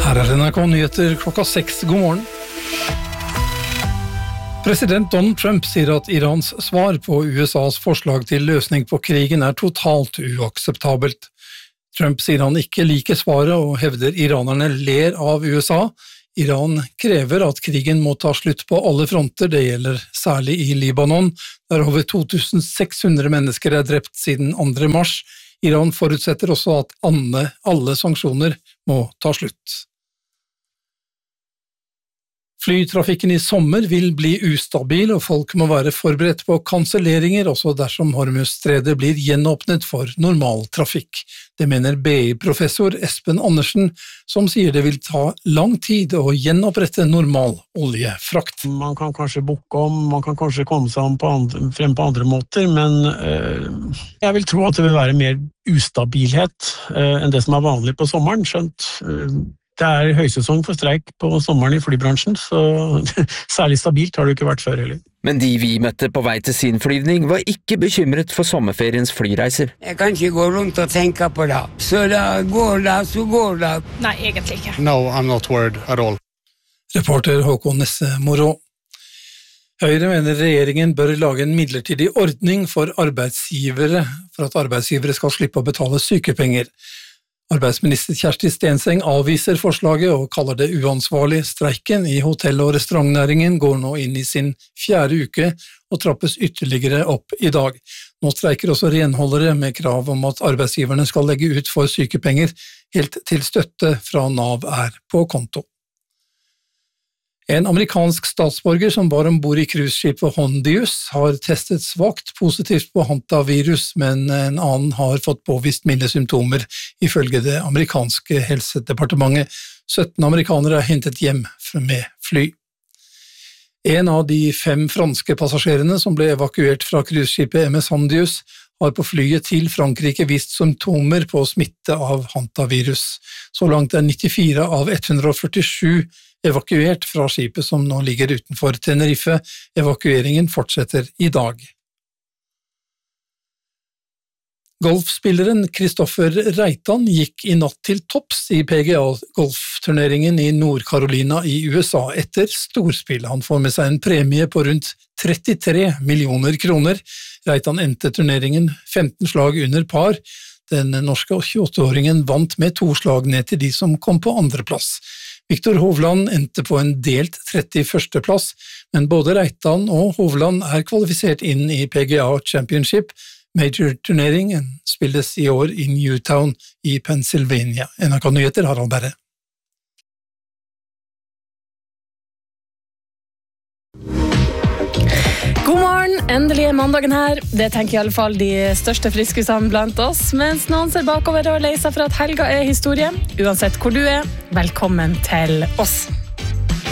Her NRK-nyheter klokka 6. God morgen. President Donald Trump sier at Irans svar på USAs forslag til løsning på krigen totalt uakseptabelt. Trump sier han ikke liker svaret og hevder iranerne ler av USA. Iran krever at krigen må ta slutt på alle fronter, det gjelder særlig i Libanon, der over 2600 mennesker drept siden 2. mars. Iran forutsetter også at alle sanksjoner må ta slutt. Flytrafikken i sommer vil bli ustabil, og folk må være forberedt på kanselleringer også dersom Hormuzstredet blir gjenåpnet for normal trafikk. Det mener BI-professor Espen Andersen, som sier det vil ta lang tid å gjenopprette normal oljefrakt. Man kan kanskje bukke om, man kan kanskje komme seg frem på andre måter, men jeg vil tro at det vil være mer ustabilhet enn det som vanlig på sommeren, skjønt det høysesong for streik på sommeren i flybransjen, så særlig stabilt har det ikke vært før heller. Men de vi møtte på vei til sin flyvning var ikke bekymret for sommerferiens flyreiser. Jeg kan ikke gå rundt og tenke på det. Så går det. Nei, egentlig ikke. No, I'm not worried at all. Reporter Håkon Nesse Moro. Høyre mener regjeringen bør lage en midlertidig ordning for arbeidsgivere, for at arbeidsgivere skal slippe å betale sykepenger. Arbeidsminister Kjersti Stenseng avviser forslaget og kaller det uansvarlig. Streiken i hotell- og restaurantnæringen går nå inn i sin 4. uke og trappes ytterligere opp i dag. Nå streiker også renholdere med krav om at arbeidsgiverne skal legge ut for sykepenger helt til støtte fra Nav på konto. En amerikansk statsborger som var ombord i cruiseskipet Hondius har testet svakt positivt på hantavirus, men en annen har fått påvist milde symptomer, ifølge det amerikanske helsedepartementet. 17 amerikanere hentet hjem med fly. En av de 5 franske passasjerene som ble evakuert fra cruiseskipet MS Hondius har på flyet til Frankrike vist symptomer på smitte av hantavirus. Så langt 94 av 147 evakuert fra skipet som nå ligger utenfor Tenerife. Evakueringen fortsetter i dag. Golfspilleren Kristoffer Reitan gikk i natt til topps i PGA-golfturneringen i Nord-Carolina i USA etter storspill. Han får med seg en premie på rundt 33 millioner kroner. Reitan endte turneringen 15 slag under par. Den norske 28-åringen vant med 2 slag ned til de som kom på andreplass. Viktor Hovland endte på en delt 31. plass, men både Reitan og Hovland kvalifisert inn i PGA Championship. Major-turneringen spilles i år i Newtown i Pennsylvania. NRK-nyheter Harald Berre. God morgen, endelig mandagen her. Det tenker i alle fall de største friskusene blant oss, mens noen ser bakover og lei seg for at helga historie. Uansett hvor du velkommen til oss.